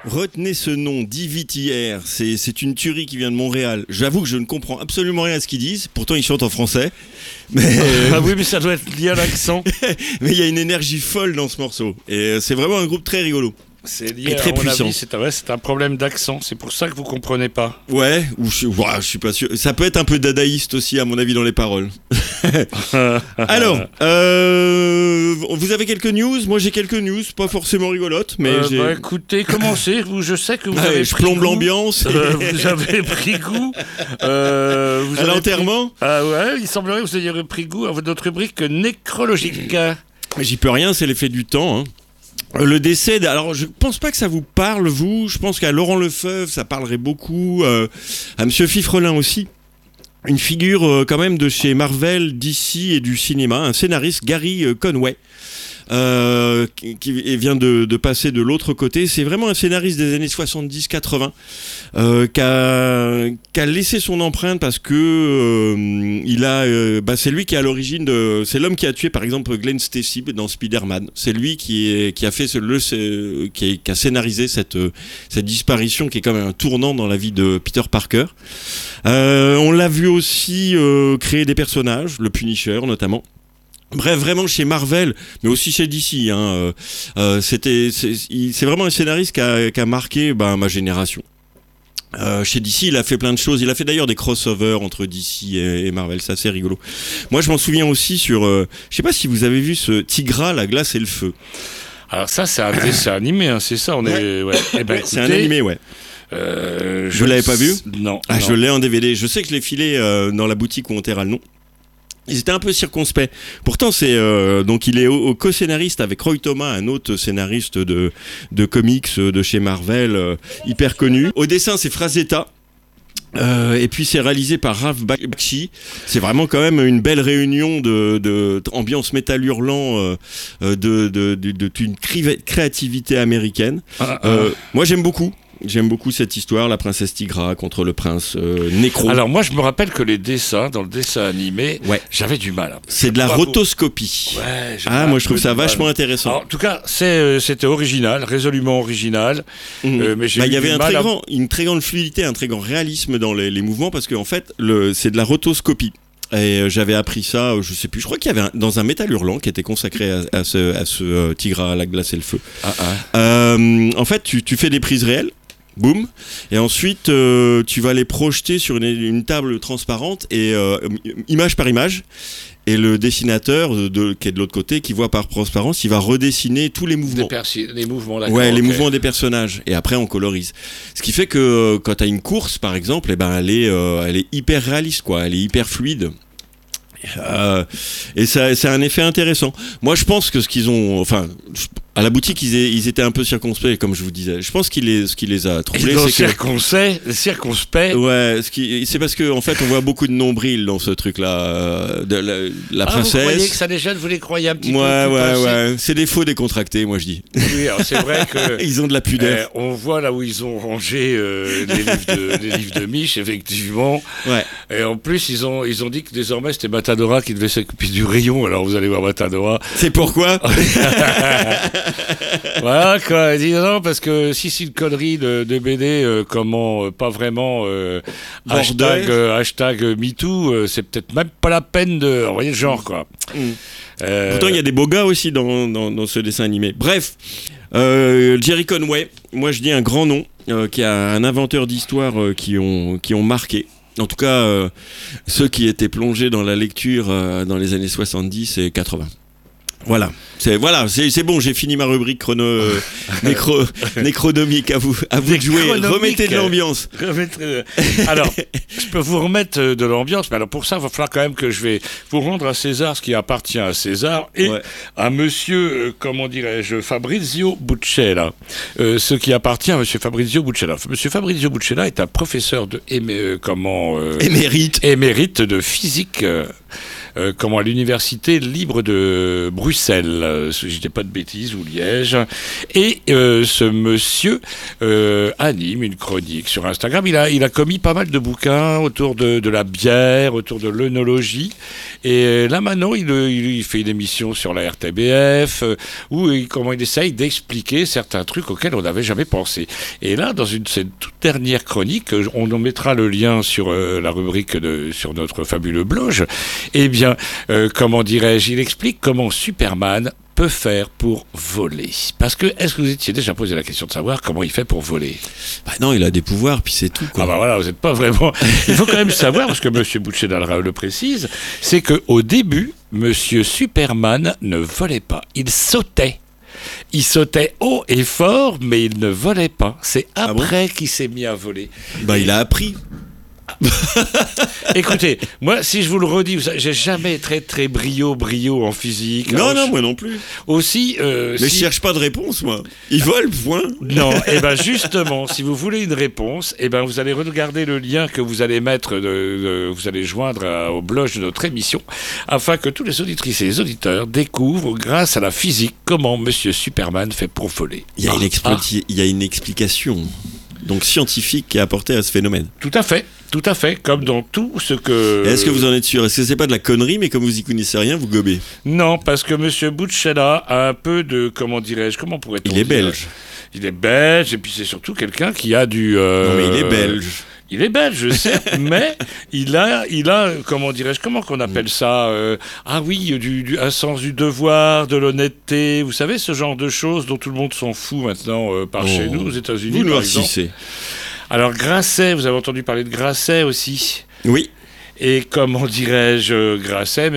Retenez ce nom, DVTR, c'est une tuerie qui vient de Montréal. J'avoue que je ne comprends absolument rien à ce qu'ils disent, pourtant ils chantent en français. Mais... Ah oui, mais ça doit être lié à l'accent. Mais il y a une énergie folle dans ce morceau, et c'est vraiment un groupe très rigolo. C'est lié, très à mon puissant. avis, c'est un problème d'accent, c'est pour ça que vous comprenez pas. Ouais, ou je suis pas sûr. Ça peut être un peu dadaïste aussi, à mon avis, dans les paroles. Alors, vous avez quelques news? Moi, j'ai quelques news, pas forcément rigolotes, mais écoutez, commencez. Je sais que vous avez je pris plombe goût. l'ambiance. Vous avez pris goût. À l'enterrement. Ah ouais, il semblerait que vous ayez pris goût à notre rubrique nécrologique. J'y peux rien, c'est l'effet du temps. Hein. Le décès, alors je pense pas que ça vous parle, vous. Je pense qu'à Laurent Lefebvre, ça parlerait beaucoup. À Monsieur Fifrelin aussi. Une figure quand même de chez Marvel, DC et du cinéma, un scénariste, Gary Conway. Qui vient de passer de l'autre côté. C'est vraiment un scénariste des années 70-80 qui a laissé son empreinte parce que c'est lui qui est à l'origine c'est l'homme qui a tué par exemple Glenn Stacy dans Spider-Man. C'est lui qui a fait qui a scénarisé cette disparition qui est quand même un tournant dans la vie de Peter Parker. On l'a vu aussi créer des personnages, le Punisher notamment. Bref, vraiment chez Marvel, mais aussi chez DC. C'est vraiment un scénariste qui a marqué ma génération. Chez DC, il a fait plein de choses. Il a fait d'ailleurs des crossovers entre DC et Marvel. C'est assez rigolo. Moi, je m'en souviens aussi sur... je sais pas si vous avez vu ce Tigra, la glace et le feu. Alors ça, c'est un dessin animé, hein, c'est ça. Eh ben, c'est un animé, ouais. Je l'avais pas vu. Non. Je l'ai en DVD. Je sais que je l'ai filé dans la boutique où on terra le nom. Ils étaient un peu circonspects. Pourtant, donc il est co-scénariste avec Roy Thomas, un autre scénariste de comics de chez Marvel, hyper connu. Au dessin, c'est Frazetta. Et puis c'est réalisé par Ralph Bakshi. C'est vraiment quand même une belle réunion de ambiance métal hurlant, d'une créativité américaine. Moi, j'aime beaucoup. J'aime beaucoup cette histoire, la princesse Tigra contre le prince Nécro. Alors moi je me rappelle que les dessins, dans le dessin animé, j'avais du mal. C'est de la rotoscopie. Ouais, moi je trouve ça vachement intéressant. Alors, en tout cas, c'était original, résolument original. Mais il y avait une très grande fluidité, un très grand réalisme dans les mouvements parce qu'en fait, c'est de la rotoscopie. Et j'avais appris ça, je sais plus, je crois qu'il y avait dans un métal hurlant qui était consacré à ce tigre à la glace et le feu. En fait, tu fais des prises réelles. Boum. Et ensuite, tu vas les projeter sur une table transparente et image par image. Et le dessinateur qui est de l'autre côté, qui voit par transparence, il va redessiner tous les mouvements. Les mouvements, d'accord. Ouais, les mouvements des personnages. Et après, on colorise. Ce qui fait que quand tu as une course, par exemple, elle est hyper réaliste, quoi. Elle est hyper fluide. Et ça, c'est un effet intéressant. Moi, je pense que ce qu'ils ont, à la boutique, ils étaient un peu circonspects, comme je vous disais. Je pense ce qui les a troublés, c'est circonspect. Ouais, c'est parce que en fait, on voit beaucoup de nombrils dans ce truc-là, de la princesse. Vous croyez que ça les jeunes, vous les croyez un petit peu. Ouais. C'est des faux décontractés, moi je dis. Oui, alors c'est vrai que ils ont de la pudeur. On voit là où ils ont rangé les livres de Mich, effectivement. Ouais. Et en plus, ils ont dit que désormais c'était Matadora qui devait s'occuper du rayon. Alors vous allez voir Matadora. C'est pourquoi. Voilà quoi, dis non, parce que si c'est une connerie de BD, pas vraiment hashtag MeToo, c'est peut-être même pas la peine de envoyer le genre quoi. Pourtant il y a des beaux gars aussi dans ce dessin animé. Bref, Jerry Conway, moi je dis un grand nom, qui a un inventeur d'histoires qui ont marqué. En tout cas, ceux qui étaient plongés dans la lecture dans les années 70 et 80. Voilà, c'est bon, j'ai fini ma rubrique nécronomique. À vous de jouer. Remettez de l'ambiance. Alors, je peux vous remettre de l'ambiance, mais alors pour ça, il va falloir quand même que je vais vous rendre à César ce qui appartient à César et à monsieur, Fabrizio Buccella. Ce qui appartient à monsieur Fabrizio Buccella. Monsieur Fabrizio Buccella est un professeur émérite de physique. à l'université libre de Bruxelles, si je dis pas de bêtises, ou Liège. Et ce monsieur anime une chronique sur Instagram. Il a commis pas mal de bouquins autour de la bière, autour de l'œnologie. Et là maintenant, il fait une émission sur la RTBF où il essaye d'expliquer certains trucs auxquels on n'avait jamais pensé. Et là, dans cette toute dernière chronique, on en mettra le lien sur la rubrique sur notre fabuleux blog. Eh bien, il explique comment Superman peut faire pour voler. Parce que, est-ce que vous étiez déjà posé la question de savoir comment il fait pour voler ? Bah non, il a des pouvoirs, puis c'est tout, quoi. Ah bah voilà, vous n'êtes pas vraiment... Il faut quand même savoir, parce que M. Bouchet-Dalra le précise, c'est qu'au début, M. Superman ne volait pas. Il sautait. Il sautait haut et fort, mais il ne volait pas. C'est après qu'il s'est mis à voler. Bah, il a appris. Écoutez, moi, si je vous le redis, j'ai jamais été très brio en physique. Non, moi non plus. Aussi, mais je cherche pas de réponse, moi. Il vole, point. Non, et ben justement, si vous voulez une réponse, et ben vous allez regarder le lien que vous allez mettre, vous allez joindre au blog de notre émission, afin que tous les auditrices et les auditeurs découvrent, grâce à la physique, comment Monsieur Superman fait pour voler. Il y a une explication, donc scientifique, qui est apportée à ce phénomène. Tout à fait, comme dans tout ce que... Est-ce que vous en êtes sûr ? Est-ce que c'est pas de la connerie, mais comme vous y connaissez rien, vous gobez ? Non, parce que M. Bouchella a un peu de... Comment pourrait-on dire ? Il est belge. Il est belge, et puis c'est surtout quelqu'un qui a du... Non, mais il est belge. Il est belge, je sais, mais il a, comment qu'on appelle ça un sens du devoir, de l'honnêteté, vous savez, ce genre de choses dont tout le monde s'en fout maintenant chez nous, aux États-Unis, vous par exemple. Noircissez. Alors, Grasset, vous avez entendu parler de Grasset aussi ? Oui. Et Grasset,